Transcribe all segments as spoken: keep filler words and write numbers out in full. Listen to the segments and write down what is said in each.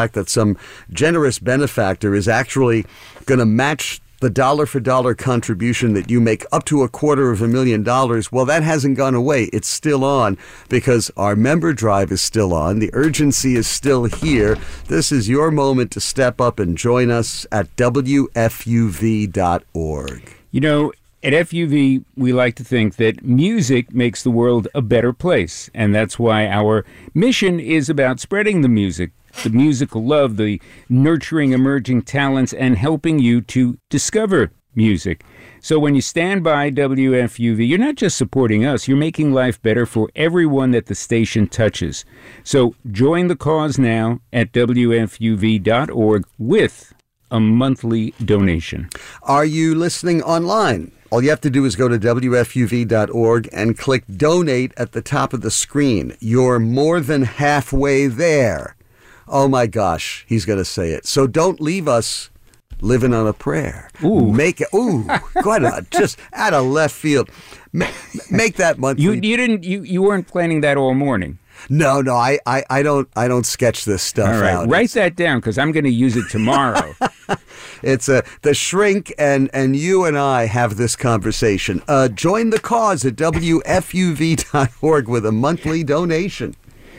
fact that some generous benefactor is actually going to match the dollar-for-dollar contribution that you make up to a quarter of a million dollars, well, that hasn't gone away. It's still on because our member drive is still on. The urgency is still here. This is your moment to step up and join us at W F U V dot org. You know, at F U V, we like to think that music makes the world a better place, and that's why our mission is about spreading the music, the musical love, the nurturing emerging talents, and helping you to discover music. So when you stand by W F U V, you're not just supporting us, you're making life better for everyone that the station touches. So join the cause now at W F U V dot org with a monthly donation. Are you listening online? All you have to do is go to W F U V dot org and click donate at the top of the screen. You're more than halfway there. Oh my gosh, he's going to say it. So don't leave us living on a prayer. Ooh. Make it, ooh, quite a, just out of left field. Make, make that monthly. You you didn't you, you weren't planning that all morning. No, no, I, I, I don't I don't sketch this stuff all right, out. Write It's, that down because I'm going to use it tomorrow. It's a the shrink and and you and I have this conversation. Uh, join the cause at W F U V dot org with a monthly donation.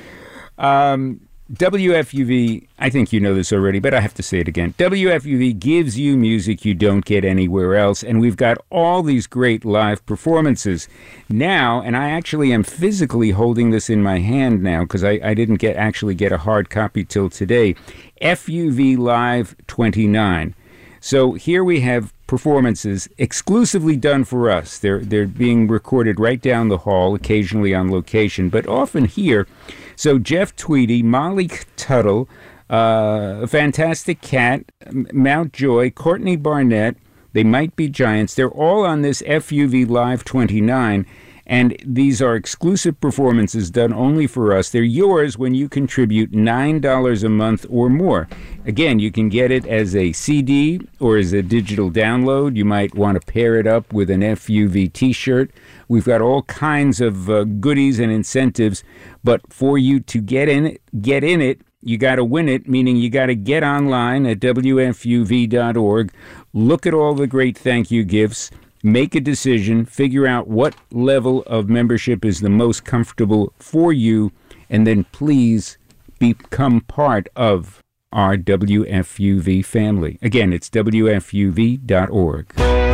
Um. W F U V, I think you know this already, but I have to say it again. W F U V gives you music you don't get anywhere else, and we've got all these great live performances now, and I actually am physically holding this in my hand now because I, I didn't get actually get a hard copy till today. F U V Live twenty-nine. So here we have performances exclusively done for us. They're, they're being recorded right down the hall, occasionally on location, but often here. So Jeff Tweedy, Molly Tuttle, uh, Fantastic Cat, Mountjoy, Courtney Barnett, They Might Be Giants. They're all on this F U V Live twenty-nine, and these are exclusive performances done only for us. They're yours when you contribute nine dollars a month or more. Again, you can get it as a C D or as a digital download. You might want to pair it up with an F U V t-shirt. We've got all kinds of uh, goodies and incentives, but for you to get in it, get in it, you got to win it, meaning you got to get online at W F U V dot org, look at all the great thank you gifts, make a decision, figure out what level of membership is the most comfortable for you, and then please become part of our W F U V family. Again, it's W F U V dot org.